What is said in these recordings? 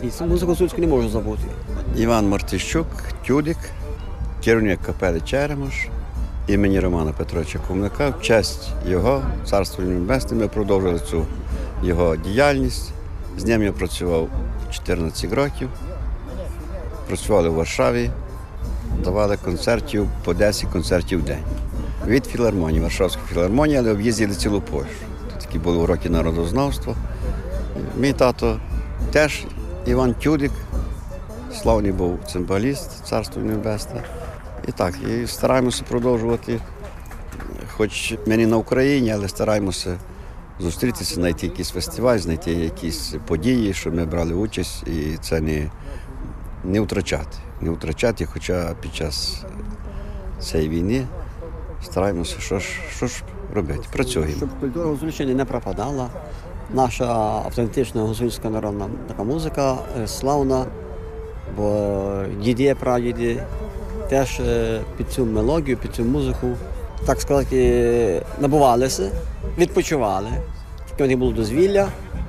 І цю музику гуцульську не можу забути. Іван Мартищук, Тюдик, керівник капели Черемош імені Романа Петровича Кумлика. В честь його, царство небесне, ми продовжили цю його діяльність. З ним я працював 14 років. Працювали в Варшаві, давали концертів по 10 концертів в день. Від філармонії, Варшавської філармонії, але об'їздили цілу Польщу. Тут такі були уроки народознавства. Мій тато теж Іван Тюдик, славний був цимбаліст, царство небесне. І так, і стараємося продовжувати, хоч ми не на Україні, але стараємося зустрітися, знайти якийсь фестиваль, знайти якісь події, щоб ми брали участь і це не втрачати. Не втрачати, хоча під час цієї війни стараємося що ж робити, працюємо. Щоб культура Гуцульщини не пропадала. Наша автентична гуцульська народна така музика славна, бо діди, прадіди теж під цю мелодію, під цю музику, так сказати, набувалися, відпочивали. Тільки в них було дозвілля.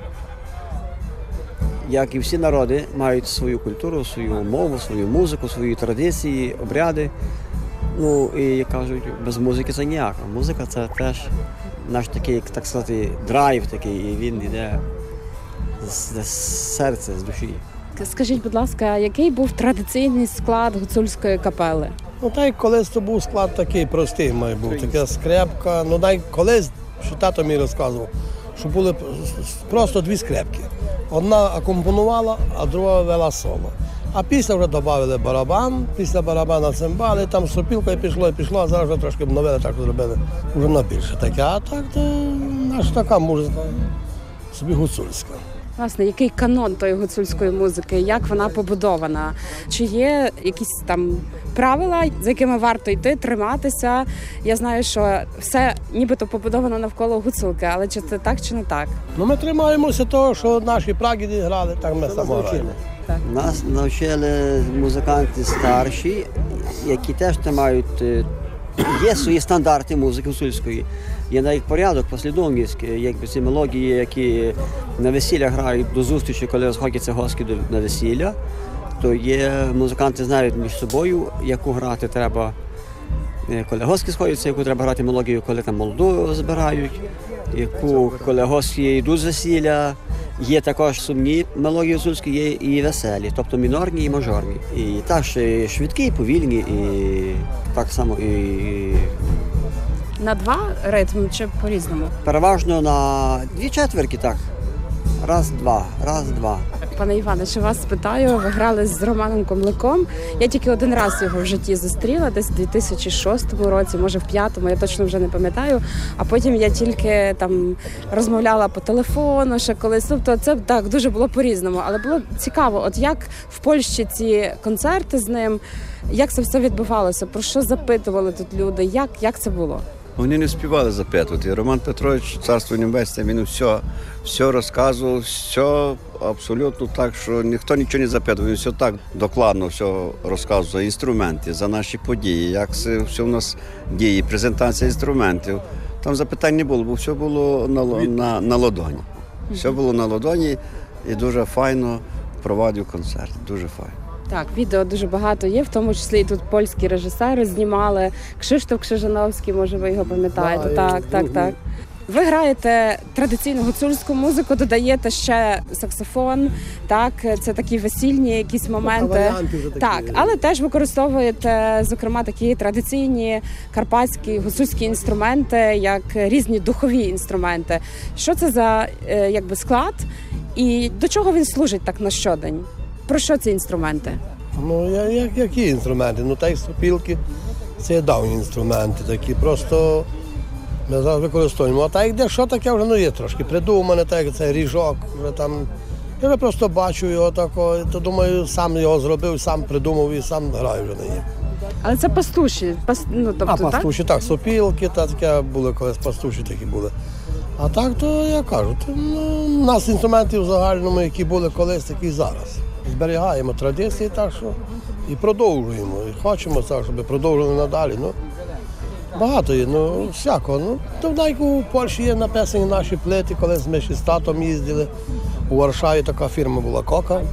Як і всі народи, мають свою культуру, свою мову, свою музику, свої традиції, обряди. Ну, і, як кажуть, без музики це ніяк. Музика – це теж наш такий, так сказати, драйв такий, і він йде з серця, з душі. Скажіть, будь ласка, який був традиційний склад гуцульської капели? Ну, так як колись то був склад такий простий, має бути, така скрепка. Ну, так колись, що тато мій розказував, що були просто дві скрепки. Одна акомпонувала, а друга вела соло. А після вже додали барабан, після барабана цимбали, там сопілка і пішло, а зараз вже трошки обновили, так зробили вже на більше таке. А так, то наша така музика, собі гуцульська. Власне, який канон тої гуцульської музики, як вона побудована? Чи є якісь там правила, за якими варто йти, триматися? Я знаю, що все нібито побудовано навколо гуцулки, але чи це так, чи не так? Ну, ми тримаємося того, що наші прадіди грали, так ми само граємо. Нас навчили музиканти старші, які теж мають, є свої стандарти музики гуцульської. Є навіть порядок, послідовність, якби ці мелодії, які на весілля грають до зустрічі, коли розходяться гості на весілля, то є музиканти знають між собою, яку грати треба, коли гості сходяться, яку треба грати мелодію, коли там молоду збирають, яку, коли гості йдуть з весілля. Є також сумні мелодії гуцульські, є і веселі, тобто мінорні і мажорні. І так, і швидкі, і повільні, і так само і... На два ритми чи по-різному? Переважно на 2/4, так. Раз-два, раз-два. Пане Іване, ще вас спитаю, ви грали з Романом Кумликом. Я тільки один раз його в житті зустріла, десь у 2006 році, може в 2005, я точно вже не пам'ятаю. А потім я тільки там розмовляла по телефону ще колись. Тобто це так дуже було по-різному. Але було цікаво, от як в Польщі ці концерти з ним, як це все відбувалося, про що запитували тут люди, як це було? Вони не співали запитувати. Роман Петрович, царство небесне, він все розказував, все абсолютно так, що ніхто нічого не запитував. Він все так докладно все розказував за інструменти, за наші події, як все в нас діє, презентація інструментів. Там запитань не було, бо все було на ладоні. Все було на ладоні і дуже файно провадив концерт, дуже файно. Так, відео дуже багато є, в тому числі і тут польські режисери знімали. Кшиштоф Кшижановський, може ви його пам'ятаєте. Так. Ви граєте традиційну гуцульську музику, додаєте ще саксофон, так, це такі весільні якісь моменти. Так, але теж використовуєте, зокрема, такі традиційні карпатські гуцульські інструменти, як різні духові інструменти. Що це за якби склад і до чого він служить так на щодень? Про що ці інструменти? Ну, які інструменти? Ну, так, сопілки, це давні інструменти такі, просто ми зараз використовуємо. А так, де що таке вже, є трошки придумане, так, це ріжок, вже там, я вже просто бачу його такого, то думаю, сам його зробив, сам придумав і сам граю вже на ній. Але це пастуші, пастуші, так, сопілки, таке були колись, пастуші такі були. А так, то я кажу, у нас інструменти в загальному, які були колись, такі і зараз. Зберігаємо традиції, так що і продовжуємо. І хочемо так, щоб продовжували надалі. Багато є, всякого. В Польщі є написані наші плити, колись ми ще з татом їздили. У Варшаві така фірма була «Кока».